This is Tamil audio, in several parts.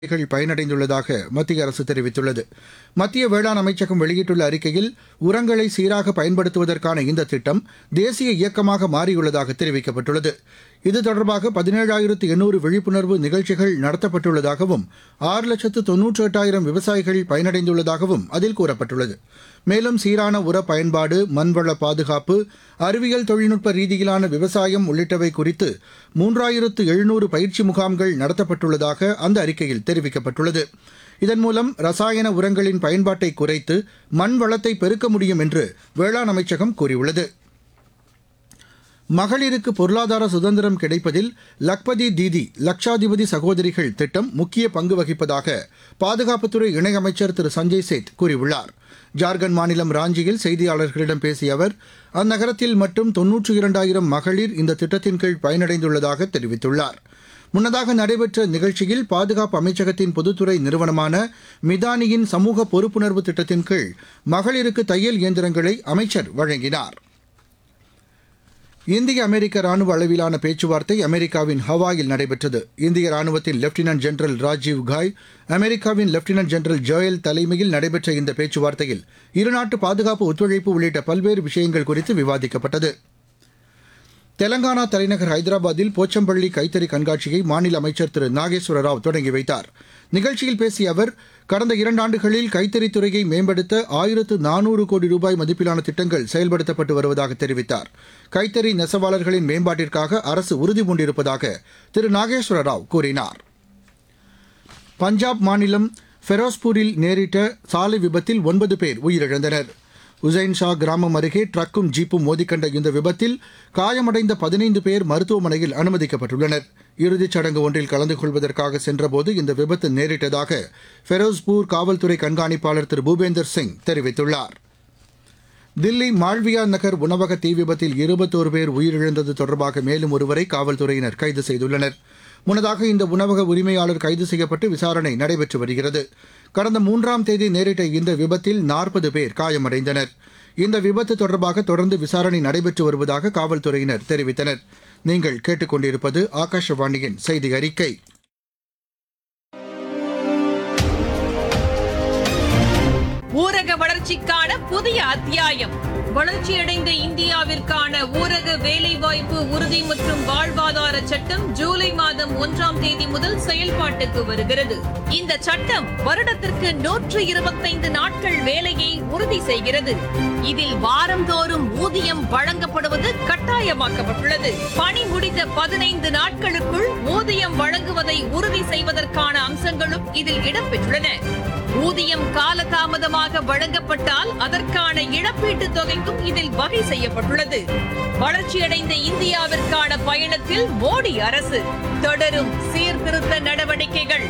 பயனடைந்துள்ளதாக மத்திய அரசு தெரிவித்துள்ளது. மத்திய வேளாண் அமைச்சகம் வெளியிட்டுள்ள அறிக்கையில், உரங்களை சீராக பயன்படுத்துவதற்கான இந்த திட்டம் தேசிய இயக்கமாக மாறியுள்ளதாக தெரிவிக்கப்பட்டுள்ளது. இது தொடர்பாக 17,800 விழிப்புணர்வு நிகழ்ச்சிகள் நடத்தப்பட்டுள்ளதாகவும் 6,98,000 விவசாயிகள் பயனடைந்துள்ளதாகவும் அதில் கூறப்பட்டுள்ளது. மேலும் சீரான உர பயன்பாடு, மண்வள பாதுகாப்பு, அறிவியல் தொழில்நுட்ப ரீதியிலான விவசாயம் உள்ளிட்டவை குறித்து 3,700 பயிற்சி முகாம்கள் நடத்தப்பட்டுள்ளதாக அந்த அறிக்கையில் தெரிவிக்கப்பட்டுள்ளது. இதன் மூலம் ரசாயன உரங்களின் பயன்பாட்டை குறைத்து மண் வளத்தை பெருக்க முடியும் என்று வேளாண் அமைச்சகம் கூறியுள்ளது. மகளிருக்கு பொருளாதார சுதந்திரம் கிடைப்பதில் லக்பதி தீதி லட்சாதிபதி சகோதரிகள் திட்டம் முக்கிய பங்கு வகிப்பதாக பாதுகாப்புத்துறை இணையமைச்சர் திரு சஞ்சய் சேத் கூறியுள்ளார். ஜார்க்கண்ட் மாநிலம் ராஞ்சியில் செய்தியாளர்களிடம் பேசிய அவர், அந்நகரத்தில் மட்டும் 92,000 மகளிர் இந்த திட்டத்தின் கீழ் பயனடைந்துள்ளதாக தெரிவித்துள்ளார். முன்னதாக நடைபெற்ற நிகழ்ச்சியில் பாதுகாப்பு அமைச்சகத்தின் பொதுத்துறை நிறுவனமான மிதானியின் சமூக பொறுப்புணர்வு திட்டத்தின் கீழ் மகளிருக்கு தையல் இயந்திரங்களை அமைச்சர் வழங்கினார். இந்திய அமெரிக்க ராணுவ அளவிலான பேச்சுவார்த்தை அமெரிக்காவின் ஹவாயில் நடைபெற்றது. இந்திய ராணுவத்தின் லெப்டினன்ட் ஜெனரல் ராஜீவ் காய், அமெரிக்காவின் லெப்டினன்ட் ஜெனரல் ஜோயல் தலைமையில் நடைபெற்ற இந்த பேச்சுவார்த்தையில் இருநாட்டு பாதுகாப்பு ஒத்துழைப்பு உள்ளிட்ட பல்வேறு விஷயங்கள் குறித்து விவாதிக்கப்பட்டது. தெலங்கானா தலைநகர் ஹைதராபாத்தில் போச்சம்பள்ளி கைத்தறி கண்காட்சியை மாநில அமைச்சர் திரு நாகேஸ்வர ராவ் தொடங்கி வைத்தார். நிகழ்ச்சியில் பேசிய அவர், கடந்த 2 ஆண்டுகளில் கைத்தறித்துறையை மேம்படுத்த 1,400 கோடி ரூபாய் மதிப்பிலான திட்டங்கள் செயல்படுத்தப்பட்டு வருவதாக தெரிவித்தார். கைத்தறி நெசவாளர்களின் மேம்பாட்டிற்காக அரசு உறுதிபூண்டிருப்பதாக திரு நாகேஸ்வர ராவ் கூறினார். பஞ்சாப் மாநிலம் ஃபெரோஸ்பூரில் நேரிட்ட சாலை விபத்தில் 9 பேர் உயிரிழந்தனர். உசைன் ஷா கிராமம் அருகே ட்ரக்கும் ஜீப்பும் மோதிக்கண்ட இந்த விபத்தில் காயமடைந்த 15 பேர் மருத்துவமனையில் அனுமதிக்கப்பட்டுள்ளனர். இறுதிச் சடங்கு ஒன்றில் கலந்து கொள்வதற்காக சென்றபோது இந்த விபத்து நேரிட்டதாக ஃபெரோஸ்பூர் காவல்துறை கண்காணிப்பாளர் திரு பூபேந்தர் சிங் தெரிவித்துள்ளார். தில்லி மால்வியா நகர் உணவக தீ விபத்தில் 21 பேர் உயிரிழந்தது தொடர்பாக மேலும் ஒருவரை காவல்துறையினர் கைது செய்துள்ளனர். முன்னதாக இந்த உணவக உரிமையாளர் கைது செய்யப்பட்டு விசாரணை நடைபெற்று வருகிறது. கடந்த 3ஆம் தேதி நேரிட்ட இந்த விபத்தில் 40 பேர் காயமடைந்தனர். இந்த விபத்து தொடர்பாக தொடர்ந்து விசாரணை நடைபெற்று வருவதாக காவல்துறையினர் தெரிவித்தனர். நீங்கள் கேட்டுக்கொண்டிருப்பது ஆகாஷவாணியின் செய்தி அறிக்கை. ஊரக வளர்ச்சிக்கான புதிய அத்தியாயம். வளர்ச்சியடைந்த இந்தியாவிற்கான ஊரக வேலைவாய்ப்பு உறுதி மற்றும் வாழ்வாதார சட்டம் ஜூலை மாதம் 1ஆம் தேதி முதல் செயல்பாட்டுக்கு வருகிறது. இந்த சட்டம் வருடத்திற்கு 125 நாட்கள் வேலையை உறுதி செய்கிறது. இதில் வாரந்தோறும் ஊதியம் வழங்கப்படுவது கட்டாயமாக்கப்பட்டுள்ளது. பணி முடிந்த 15 நாட்களுக்குள் ஊதியம் வழங்குவதை உறுதி செய்வதற்கான அம்சங்களும் இதில் இடம்பெற்றுள்ளன. ஊதியம் காலதாமதமாக வழங்கப்பட்டால் அதற்கான இழப்பீட்டுத் தொகைக்கும் இதில் வகை செய்யப்பட்டுள்ளது. வளர்ச்சியடைந்த இந்தியாவிற்கான பயணத்தில் மோடி அரசு தொடரும் சீர்திருத்த நடவடிக்கைகள்.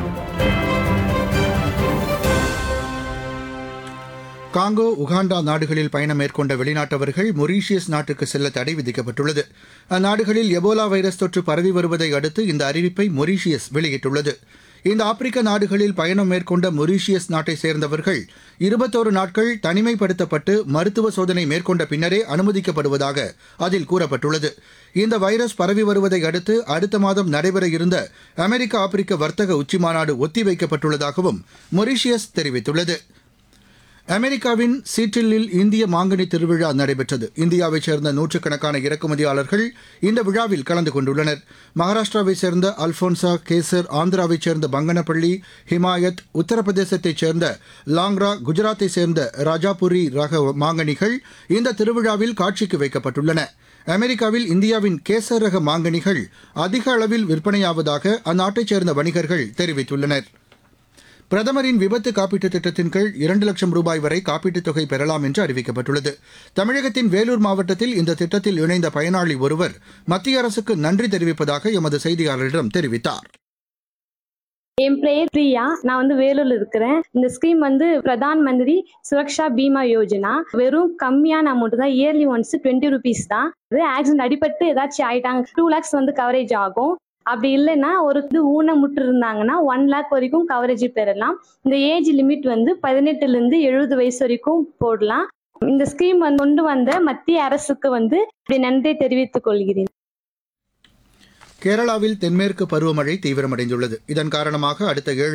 காங்கோ, உகாண்டா நாடுகளில் பயணம் மேற்கொண்ட வெளிநாட்டவர்கள் மொரீஷியஸ் நாட்டுக்கு செல்ல தடை விதிக்கப்பட்டுள்ளது. அந்நாடுகளில் எபோலா வைரஸ் தொற்று பரவி வருவதை அடுத்து இந்த அறிவிப்பை மொரீஷியஸ் வெளியிட்டுள்ளது. இந்த ஆப்பிரிக்க நாடுகளில் பயணம் மேற்கொண்ட மொரீஷியஸ் நாட்டை சேர்ந்தவர்கள் 21 நாட்கள் தனிமைப்படுத்தப்பட்டு மருத்துவ சோதனை மேற்கொண்ட பின்னரே அனுமதிக்கப்படுவதாக அதில் கூறப்பட்டுள்ளது. இந்த வைரஸ் பரவி வருவதை அடுத்து அடுத்த மாதம் நடைபெற இருந்த அமெரிக்க ஆப்பிரிக்க வர்த்தக உச்சிமாநாடு ஒத்திவைக்கப்பட்டுள்ளதாகவும் மொரீஷியஸ் தெரிவித்துள்ளது. அமெரிக்காவின் சீட்டில்லில் இந்திய மாங்கனி திருவிழா நடைபெற்றது. இந்தியாவைச் சேர்ந்த நூற்றுக்கணக்கான இறக்குமதியாளர்கள் இந்த விழாவில் கலந்து கொண்டுள்ளனர். மகாராஷ்டிராவைச் சேர்ந்த அல்போன்சா கேசர், ஆந்திராவைச் சேர்ந்த பங்கனப்பள்ளி, ஹிமாயத், உத்தரப்பிரதேசத்தைச் சேர்ந்த லாங்ரா, குஜராத்தைச் சேர்ந்த ராஜாபுரி ரக மாங்கனிகள் இந்த திருவிழாவில் காட்சிக்கு வைக்கப்பட்டுள்ளன. அமெரிக்காவில் இந்தியாவின் கேசர் ரக மாங்கனிகள் அதிக அளவில் விற்பனையாவதாக அந்நாட்டைச் சேர்ந்த வணிகர்கள் தெரிவித்துள்ளனர். பிரதமரின் விபத்து காப்பீட்டுத் திட்டத்தின் கீழ் 2 லட்சம் ரூபாய் வரை காப்பீட்டுத் தொகை பெறலாம் என்று அறிவிக்கப்பட்டுள்ளது. தமிழகத்தின் வேலூர் மாவட்டத்தில் இந்த திட்டத்தில் இணைந்த பயனாளி ஒருவர் மத்திய அரசுக்கு நன்றி தெரிவிப்பதாக எமது செய்தியாளரிடம் தெரிவித்தார். என் பெயர் பிரியா. நான் வேலூர்ல இருக்கிறேன். இந்த ஸ்கீம் பிரதான் மந்திரி சுரக்ஷா பீமா யோஜனா. வெறும் கம்மியான அமௌண்ட் தான். இயர்லி ஒன்ஸ் 20 rupees தான். ஆக்சிடென்ட் அடிபட்டு ஏதாச்சும் ஆயிட்டாங்க 2 lakhs கவரேஜ் ஆகும். அப்படி இல்லைன்னா ஒரு ஊனமுற்று இருந்தாங்கன்னா 1 lakh வரைக்கும் கவரேஜ் பெறலாம். இந்த ஏஜ் லிமிட் 18 இருந்து 70 வயசு வரைக்கும் போடலாம். இந்த ஸ்கீம் கொண்டு வந்த மத்திய அரசுக்கு நன்றி தெரிவித்துக் கொள்கிறேன். கேரளாவில் தென்மேற்கு பருவமழை தீவிரமடைந்துள்ளது. இதன் காரணமாக அடுத்த 7